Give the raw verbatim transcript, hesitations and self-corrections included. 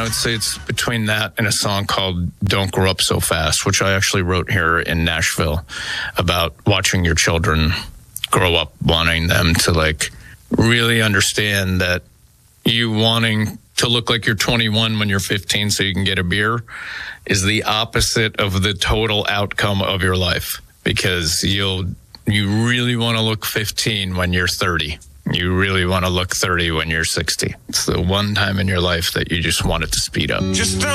I would say it's between that and a song called Don't Grow Up So Fast, which I actually wrote here in Nashville about watching your children grow up, wanting them to like really understand that you wanting to look like you're twenty-one when you're fifteen so you can get a beer is the opposite of the total outcome of your life, because you'll you really want to look fifteen when you're thirty. You really want to look thirty when you're sixty. It's the one time in your life that you just want it to speed up. Just